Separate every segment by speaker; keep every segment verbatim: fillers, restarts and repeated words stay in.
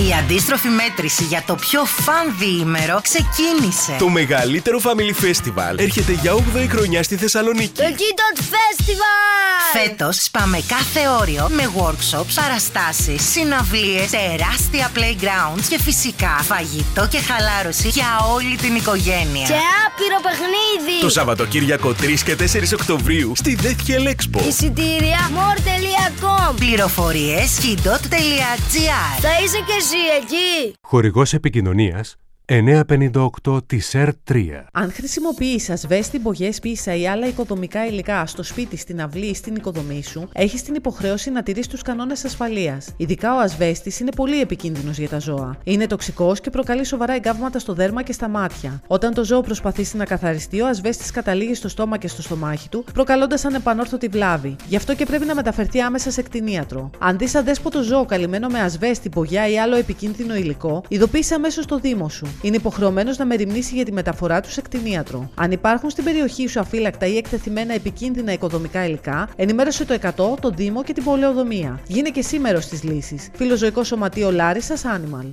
Speaker 1: Η αντίστροφη μέτρηση για το πιο φαν διήμερο ξεκίνησε.
Speaker 2: Το μεγαλύτερο Family Festival έρχεται για όγδοη χρονιά στη Θεσσαλονίκη.
Speaker 3: Το Kidot Festival!
Speaker 1: Φέτος σπάμε κάθε όριο με workshops, παραστάσεις, συναυλίες, τεράστια playgrounds και φυσικά φαγητό και χαλάρωση για όλη την οικογένεια.
Speaker 3: Και άπειρο παιχνίδι!
Speaker 2: Το Σαββατοκύριακο τρεις και τέσσερις Οκτωβρίου στη Deathhell Expo.
Speaker 3: Εισιτήρια more τελεία com.
Speaker 1: Πληροφορίες kidot τελεία gr.
Speaker 3: Θα είσαι και εσύ εκεί!
Speaker 4: Χορηγός επικοινωνίας εννιακόσια πενήντα οκτώ της ΕΡ τρία.
Speaker 5: Αν χρησιμοποιείς ασβέστη, μπογιές, πίσα ή άλλα οικοδομικά υλικά στο σπίτι, στην αυλή ή στην οικοδομή σου, έχεις την υποχρέωση να τηρείς τους κανόνες ασφαλείας. Ειδικά ο ασβέστης είναι πολύ επικίνδυνος για τα ζώα. Είναι τοξικός και προκαλεί σοβαρά εγκάβματα στο δέρμα και στα μάτια. Όταν το ζώο προσπαθήσει να καθαριστεί, ο ασβέστης καταλήγει στο στόμα και στο στομάχι του, προκαλώντας ανεπανόρθωτη βλάβη. Γι' αυτό και πρέπει να μεταφερθεί άμεσα σε κτηνίατρο. Αν δεις αδέσποτο ζώο καλυμμένο με ασβέστη, μπογιά ή άλλο επικίνδυνο υλικό, ειδοποίησε αμέσως το δήμο σου. Είναι υποχρεωμένος να μεριμνήσει για τη μεταφορά του σε κτηνίατρο. Αν υπάρχουν στην περιοχή σου αφύλακτα ή εκτεθειμένα επικίνδυνα οικοδομικά υλικά, ενημέρωσε το εκατό, τον Δήμο και την Πολεοδομία. Γίνε και εσύ μέρος της λύσης. Φιλοζωικό Σωματείο Λάρισσας Animal.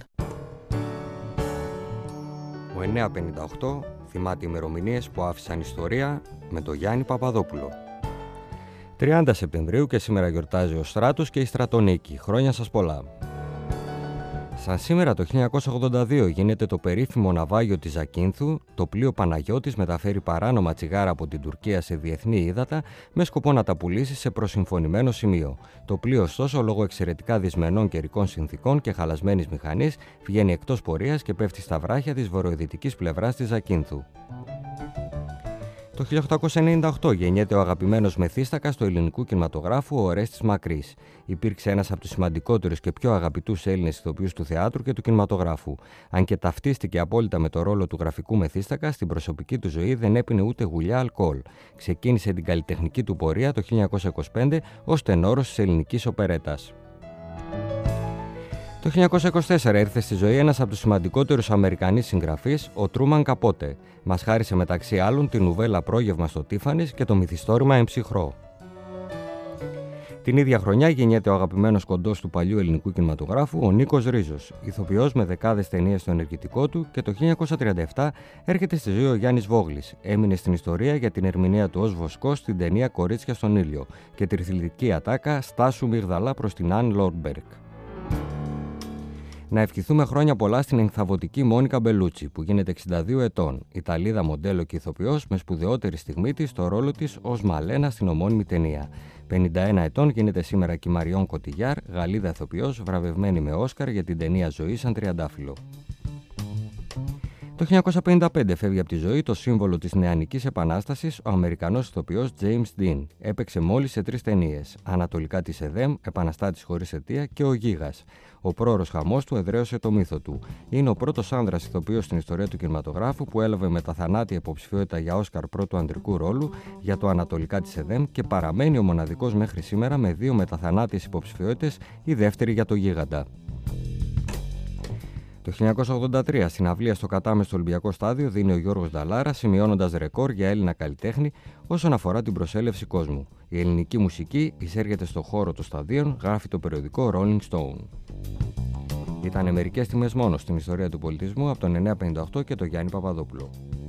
Speaker 6: Ο εννιακόσια πενήντα οκτώ θυμάται ημερομηνίες που άφησαν ιστορία με τον Γιάννη Παπαδόπουλο. τριάντα Σεπτεμβρίου και σήμερα γιορτάζει ο Στράτος και η Στρατονίκη. Χρόνια σας πολλά. Σαν σήμερα το χίλια εννιακόσια ογδόντα δύο γίνεται το περίφημο ναυάγιο της Ζακίνθου. Το πλοίο Παναγιώτης μεταφέρει παράνομα τσιγάρα από την Τουρκία σε διεθνή ύδατα με σκοπό να τα πουλήσει σε προσυμφωνημένο σημείο. Το πλοίο, ωστόσο, λόγω εξαιρετικά δυσμενών καιρικών συνθήκων και χαλασμένης μηχανής, βγαίνει εκτός πορείας και πέφτει στα βράχια της βορειοδυτικής πλευράς της Ζακίνθου. Το χίλια οκτακόσια ενενήντα οκτώ γεννιέται ο αγαπημένος μεθύστακας του ελληνικού κινηματογράφου, ο Ορέστης Μακρύς. Υπήρξε ένας από τους σημαντικότερους και πιο αγαπητούς Έλληνες ηθοποιούς του θεάτρου και του κινηματογράφου. Αν και ταυτίστηκε απόλυτα με το ρόλο του γραφικού μεθύστακα, στην προσωπική του ζωή δεν έπινε ούτε γουλιά αλκοόλ. Ξεκίνησε την καλλιτεχνική του πορεία το χίλια εννιακόσια είκοσι πέντε ως τενόρος της ελληνικής οπερέτας. Το χίλια εννιακόσια είκοσι τέσσερα ήρθε στη ζωή ένας από τους σημαντικότερους Αμερικανείς συγγραφείς, ο Τρούμαν Καπότε. Μας χάρισε μεταξύ άλλων την νουβέλα «Πρόγευμα στο Τίφανις» και το μυθιστόρημα «Εμψυχρό». Την ίδια χρονιά γεννιέται ο αγαπημένος κοντός του παλιού ελληνικού κινηματογράφου, ο Νίκος Ρίζος, ηθοποιός με δεκάδες ταινίες στο ενεργητικό του, και το χίλια εννιακόσια τριάντα επτά έρχεται στη ζωή ο Γιάννης Βόγλης. Έμεινε στην ιστορία για την ερμηνεία του ως Βοσκός στην ταινία «Κορίτσια στον ήλιο» και τη θρυλική ατάκα «Στάσου Μιγδαλά» προς την Αν Λόρντμπεργκ. Να ευχηθούμε χρόνια πολλά στην ενθαβωτική Μόνικα Μπελούτσι, που γίνεται εξήντα δύο ετών, Ιταλίδα μοντέλο και ηθοποιός με σπουδαιότερη στιγμή της στο ρόλο της ως Μαλένα στην ομώνυμη ταινία. πενήντα ένα ετών γίνεται σήμερα και η Μαριόν Κωτιγιάρ, Γαλλίδα ηθοποιός, βραβευμένη με Όσκαρ για την ταινία Ζωή σαν τριαντάφυλλο. Το χίλια εννιακόσια πενήντα πέντε φεύγει από τη ζωή το σύμβολο της Νεανικής Επανάστασης, ο Αμερικανός ηθοποιός James Dean. Έπαιξε μόλις σε τρεις ταινίες: Ανατολικά της Εδέμ, Επαναστάτης χωρίς αιτία και Ο Γίγας. Ο πρόωρος χαμός του εδραίωσε το μύθο του. Είναι ο πρώτος άνδρας ηθοποιός στην ιστορία του κινηματογράφου που έλαβε μεταθανάτια υποψηφιότητα για Όσκαρ πρώτου ανδρικού ρόλου για το Ανατολικά της Εδέμ και παραμένει ο μοναδικός μέχρι σήμερα με δύο μεταθανάτιες υποψηφιότητες, η δεύτερη για το Γίγαντα. Το χίλια εννιακόσια ογδόντα τρία στην αυλία στο κατάμεστο Ολυμπιακό Στάδιο δίνει ο Γιώργος Νταλάρα, σημειώνοντας ρεκόρ για Έλληνα καλλιτέχνη όσον αφορά την προσέλευση κόσμου. Η ελληνική μουσική εισέρχεται στο χώρο των σταδίων, γράφει το περιοδικό Rolling Stone. Ήταν μερικές στιγμές μόνο στην ιστορία του πολιτισμού από τον εννιακόσια πενήντα οκτώ και τον Γιάννη Παπαδόπουλο.